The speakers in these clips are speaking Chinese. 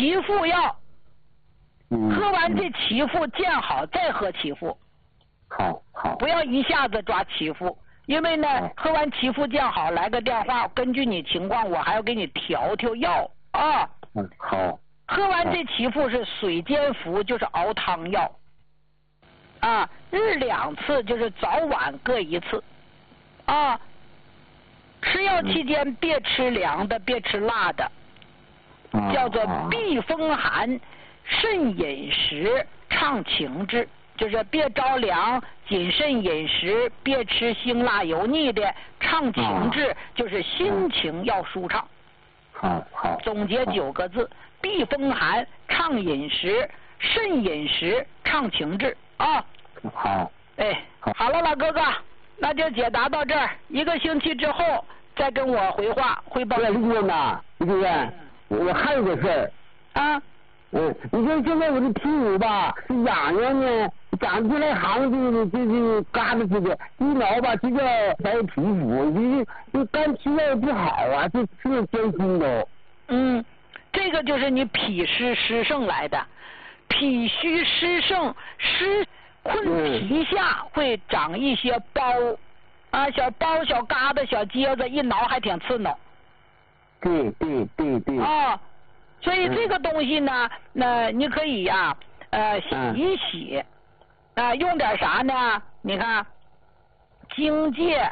脐腹药，喝完这嗯脐腹见好再喝脐腹， 好， 不要一下子抓脐腹，因为呢，喝完脐腹见好来个电话，根据你情况我还要给你调药啊。 好。 喝完这脐腹是水煎服，就是熬汤药啊，日2次，就是早晚各1次啊。吃药期间别吃凉的，别吃辣的，叫做避风寒，慎饮食，畅情志，就是别着凉，谨慎饮食，别吃辛辣油腻的，畅情志就是心情要舒畅。 好。 总结9个字：避风寒，畅饮食，慎饮食，畅情志啊。 好。 哎，好了，老哥哥，那就解答到这儿，1个星期之后再跟我回话汇报。 对，李主任呐，李主任，我还有个事儿。 啊。 你说现在我的屁股吧是痒痒呢，长出来好像就是嘎子似的，一挠吧就叫白皮肤，就干吃药不好啊，这是艰辛的。 这个就是你脾湿湿盛来的，脾虚湿盛，湿困皮下会长一些包啊，小包、小疙瘩、小疖子，一挠还挺刺挠。 对。 啊，所以这个东西呢，那你可以呀，洗一洗，用点啥呢？你看，荆芥、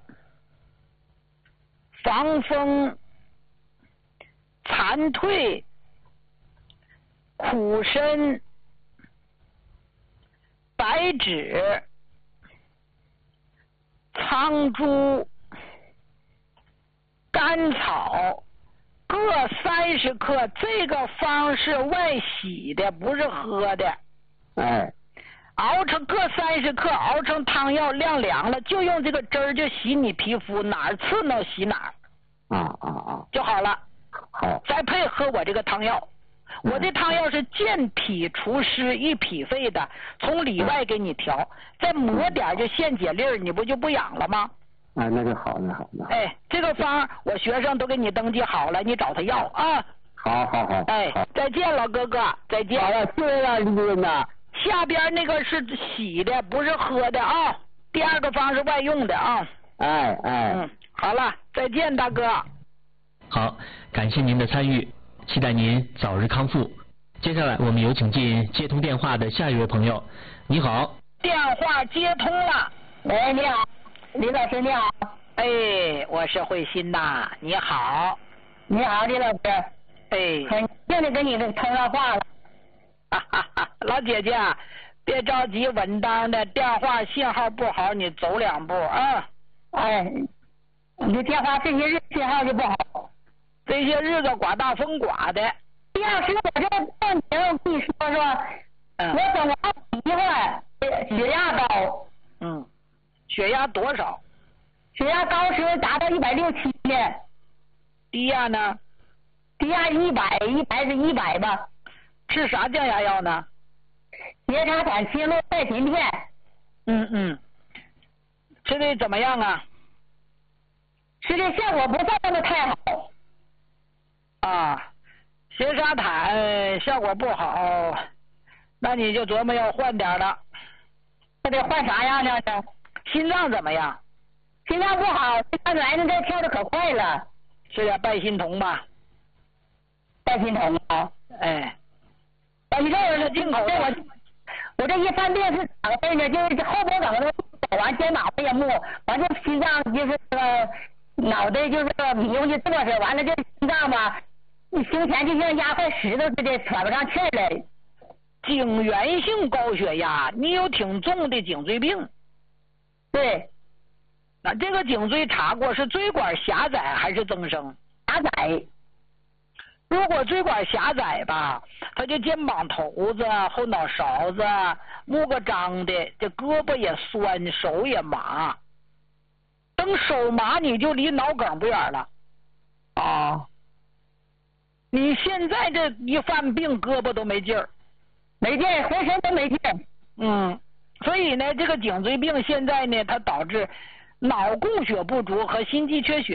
防风、蝉蜕、苦参、白芷、苍术、甘草各30克，这个方是外洗的，不是喝的。熬成各30克，熬成汤药，晾凉了，就用这个汁儿就洗你皮肤，哪儿刺挠洗哪儿。就好了。 好。 再配合我这个汤药，我这汤药是健脾除湿益脾肺的，从里外给你调，再抹点就现解粒儿，你不就不痒了吗？ 那就好，那好。 这个方我学生都给你登记好了，你找他要啊。 好。 再见，老哥哥，再见。 好了，谢谢了，李主任呐。 下边那个是洗的，不是喝的啊。第2个方是外用的啊。好了，再见，大哥。 好，感谢您的参与，期待您早日康复。接下来我们有请进接通电话的下一位朋友。你好。 电话接通了。 喂，你好，李老师你好。 我是慧心呐，你好。 你好，李老师。很幸的跟你通上话了。 老姐姐，别着急，稳当的，电话信号不好，你走2步啊。 你的电话这些日信号就不好。 这些日子刮大风刮的。 李老师，我这过年我跟你说，我等我媳妇血压高。 血压多少？ 血压高时候达到167呢。 低压呢？ 低压100是100吧。 吃啥降压药呢？ 缬沙坦、青洛噻嗪片。 吃的怎么样啊？ 吃的效果不算那么太好。 缬沙坦效果不好，那你就琢磨要换点了。 那得换啥样的呢？ 心脏怎么样？ 心脏不好，这来的这跳的可快了。 吃点拜心酮吧。 拜心酮啊？你这我进口的，我这一犯病是咋回事呢？就是后脖梗子走完，肩膀也木，完这心脏就是脑袋就是迷糊就坐着，完了这心脏吧，胸前就像压块石头似的，喘不上气来。 颈源性高血压，你有挺重的颈椎病。 对。 那这个颈椎查过是椎管狭窄还是增生？ 狭窄。 如果椎管狭窄吧，他就肩膀头子、后脑勺子木个张的，这胳膊也酸，手也麻。等手麻你就离脑梗不远了。你现在这一犯病，胳膊都没劲儿， 浑身都没劲儿。 所以呢，这个颈椎病现在呢，它导致脑供血不足和心肌缺血。